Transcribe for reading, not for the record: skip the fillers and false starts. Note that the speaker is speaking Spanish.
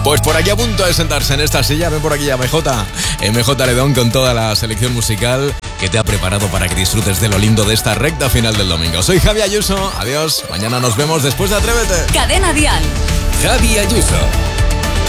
Pues por aquí a punto de sentarse en esta silla, ven por aquí a MJ Ledón con toda la selección musical que te ha preparado para que disfrutes de lo lindo de esta recta final del domingo. Soy Javi Ayuso, adiós, mañana nos vemos después de Atrévete. Cadena Dial. Javi Ayuso.